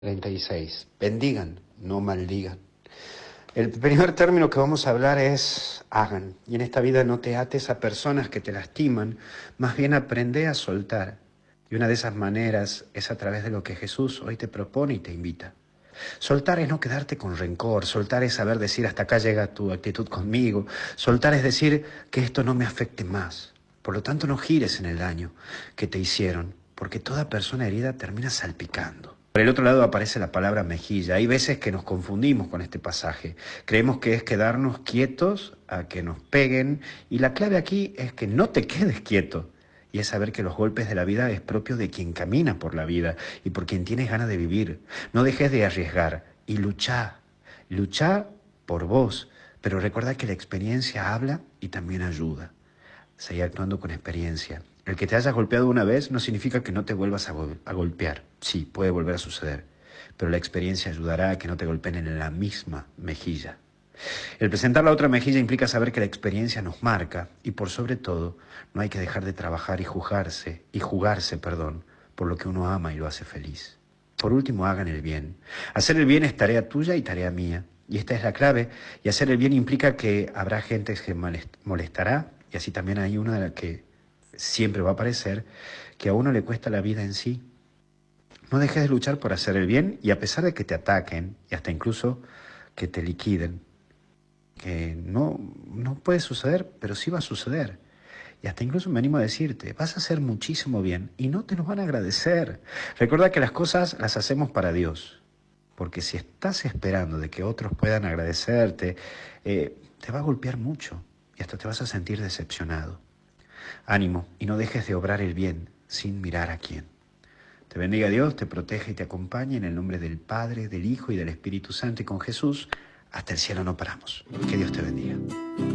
36. Bendigan, no maldigan. El primer término que vamos a hablar es hagan. Y en esta vida no te ates a personas que te lastiman, más bien aprende a soltar. Y una de esas maneras es a través de lo que Jesús hoy te propone y te invita. Soltar es no quedarte con rencor, soltar es saber decir hasta acá llega tu actitud conmigo, soltar es decir que esto no me afecte más. Por lo tanto no gires en el daño que te hicieron, porque toda persona herida termina salpicando. Por el otro lado aparece la palabra mejilla. Hay veces que nos confundimos con este pasaje. Creemos que es quedarnos quietos a que nos peguen y la clave aquí es que no te quedes quieto. Y es saber que los golpes de la vida es propio de quien camina por la vida y por quien tienes ganas de vivir. No dejes de arriesgar y luchá. Luchá por vos, pero recuerda que la experiencia habla y también ayuda. Seguí actuando con experiencia. El que te hayas golpeado una vez no significa que no te vuelvas a golpear. Sí, puede volver a suceder, pero la experiencia ayudará a que no te golpeen en la misma mejilla. El presentar la otra mejilla implica saber que la experiencia nos marca y por sobre todo no hay que dejar de trabajar y jugarse, por lo que uno ama y lo hace feliz. Por último, hagan el bien. Hacer el bien es tarea tuya y tarea mía. Y esta es la clave. Y hacer el bien implica que habrá gente que molestará y así también hay una de la que siempre va a aparecer que a uno le cuesta la vida en sí. No dejes de luchar por hacer el bien y a pesar de que te ataquen y hasta incluso que te liquiden, que no puede suceder, pero sí va a suceder. Y hasta incluso me animo a decirte, vas a hacer muchísimo bien y no te lo van a agradecer. Recuerda que las cosas las hacemos para Dios, porque si estás esperando de que otros puedan agradecerte, te va a golpear mucho y hasta te vas a sentir decepcionado. Ánimo y no dejes de obrar el bien sin mirar a quién. Te bendiga Dios, te protege y te acompañe en el nombre del Padre, del Hijo y del Espíritu Santo y con Jesús. Hasta el cielo no paramos. Que Dios te bendiga.